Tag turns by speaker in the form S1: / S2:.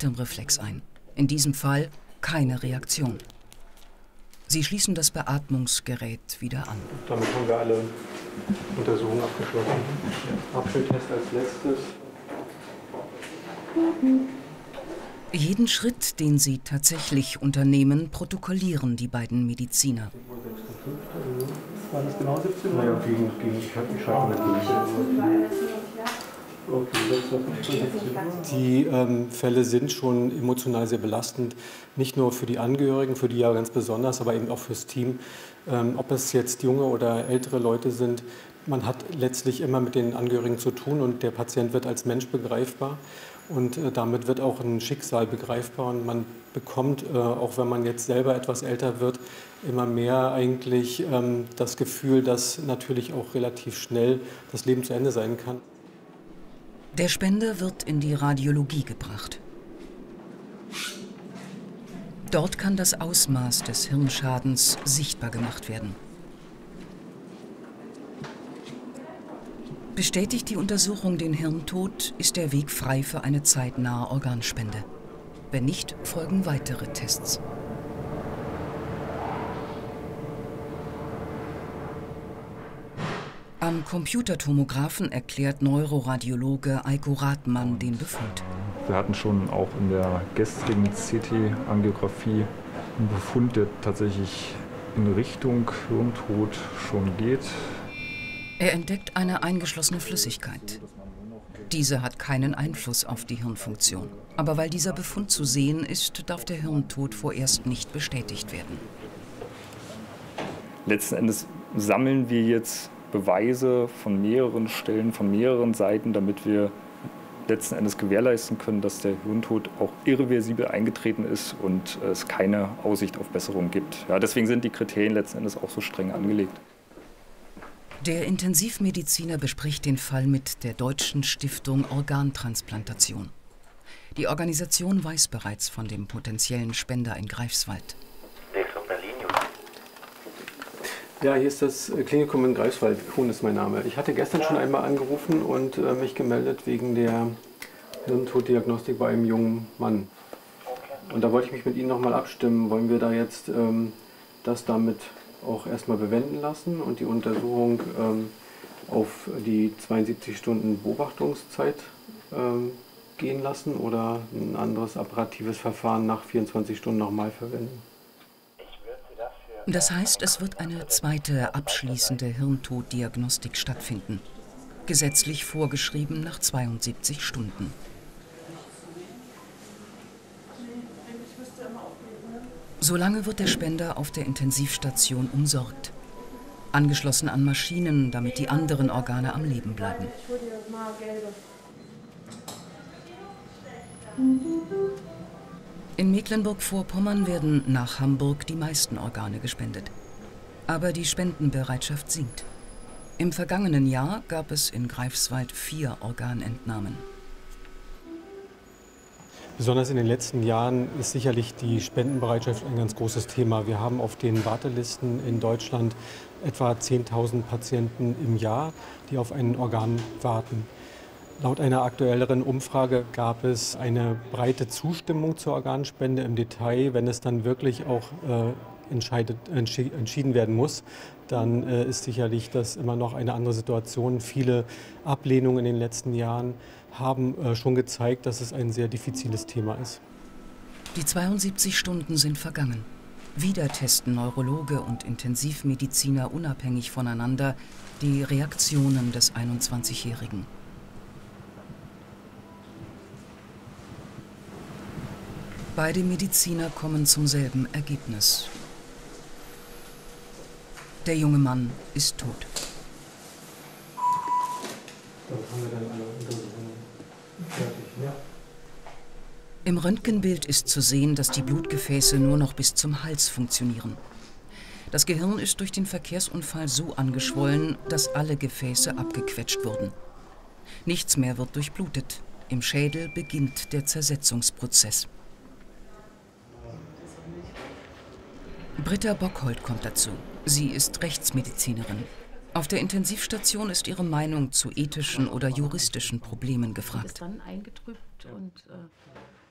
S1: Atemreflex ein. In diesem Fall keine Reaktion. Sie schließen das Beatmungsgerät wieder an.
S2: Damit haben wir alle Untersuchungen abgeschlossen. Abfülltest als letztes.
S1: Jeden Schritt, den sie tatsächlich unternehmen, protokollieren die beiden Mediziner.
S2: War das genau 17 Uhr? Ja, ich Die Fälle sind schon emotional sehr belastend, nicht nur für die Angehörigen, für die ja ganz besonders, aber eben auch fürs Team. Ob es jetzt junge oder ältere Leute sind, man hat letztlich immer mit den Angehörigen zu tun und der Patient wird als Mensch begreifbar und damit wird auch ein Schicksal begreifbar und man bekommt, auch wenn man jetzt selber etwas älter wird, immer mehr eigentlich das Gefühl, dass natürlich auch relativ schnell das Leben zu Ende sein kann.
S1: Der Spender wird in die Radiologie gebracht. Dort kann das Ausmaß des Hirnschadens sichtbar gemacht werden. Bestätigt die Untersuchung den Hirntod, ist der Weg frei für eine zeitnahe Organspende. Wenn nicht, folgen weitere Tests. Am Computertomographen erklärt Neuroradiologe Eiko Rathmann den Befund.
S3: Wir hatten schon auch in der gestrigen CT-Angiografie einen Befund, der tatsächlich in Richtung Hirntod schon geht.
S1: Er entdeckt eine eingeschlossene Flüssigkeit. Diese hat keinen Einfluss auf die Hirnfunktion. Aber weil dieser Befund zu sehen ist, darf der Hirntod vorerst nicht bestätigt werden.
S3: Letzten Endes sammeln wir jetzt Beweise von mehreren Stellen, von mehreren Seiten, damit wir letzten Endes gewährleisten können, dass der Hirntod auch irreversibel eingetreten ist und es keine Aussicht auf Besserung gibt. Ja, deswegen sind die Kriterien letzten Endes auch so streng angelegt.
S1: Der Intensivmediziner bespricht den Fall mit der Deutschen Stiftung Organtransplantation. Die Organisation weiß bereits von dem potenziellen Spender in Greifswald.
S2: Ja, hier ist das Klinikum in Greifswald. Kuhn ist mein Name. Ich hatte gestern schon einmal angerufen und mich gemeldet wegen der Hirntoddiagnostik bei einem jungen Mann. Und da wollte ich mich mit Ihnen nochmal abstimmen. Wollen wir da jetzt das damit auch erstmal bewenden lassen und die Untersuchung auf die 72 Stunden Beobachtungszeit gehen lassen oder ein anderes apparatives Verfahren nach 24 Stunden nochmal verwenden?
S1: Das heißt, es wird eine zweite abschließende Hirntoddiagnostik stattfinden. Gesetzlich vorgeschrieben nach 72 Stunden. Solange wird der Spender auf der Intensivstation umsorgt. Angeschlossen an Maschinen, damit die anderen Organe am Leben bleiben. In Mecklenburg-Vorpommern werden nach Hamburg die meisten Organe gespendet. Aber die Spendenbereitschaft sinkt. Im vergangenen Jahr gab es in Greifswald 4 Organentnahmen.
S2: Besonders in den letzten Jahren ist sicherlich die Spendenbereitschaft ein ganz großes Thema. Wir haben auf den Wartelisten in Deutschland etwa 10.000 Patienten im Jahr, die auf ein Organ warten. Laut einer aktuelleren Umfrage gab es eine breite Zustimmung zur Organspende im Detail. Wenn es dann wirklich auch entschieden werden muss, dann ist sicherlich das immer noch eine andere Situation. Viele Ablehnungen in den letzten Jahren haben schon gezeigt, dass es ein sehr diffiziles Thema ist.
S1: Die 72 Stunden sind vergangen. Wieder testen Neurologe und Intensivmediziner unabhängig voneinander die Reaktionen des 21-Jährigen. Beide Mediziner kommen zum selben Ergebnis. Der junge Mann ist tot. Im Röntgenbild ist zu sehen, dass die Blutgefäße nur noch bis zum Hals funktionieren. Das Gehirn ist durch den Verkehrsunfall so angeschwollen, dass alle Gefäße abgequetscht wurden. Nichts mehr wird durchblutet. Im Schädel beginnt der Zersetzungsprozess. Britta Bockhold kommt dazu. Sie ist Rechtsmedizinerin. Auf der Intensivstation ist ihre Meinung zu ethischen oder juristischen Problemen gefragt.